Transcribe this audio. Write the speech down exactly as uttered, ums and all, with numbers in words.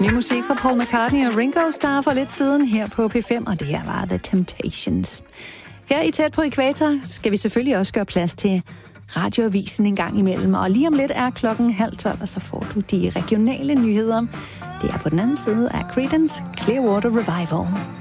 Ny musik fra Paul McCartney og Ringo Starr for lidt siden her på P fem, og det her var The Temptations. Her i Tæt på Ækvator skal vi selvfølgelig også gøre plads til radioavisen en gang imellem, og lige om lidt er klokken halv tolv, og så får du de regionale nyheder. Det er på den anden side af Creedence Clearwater Revival.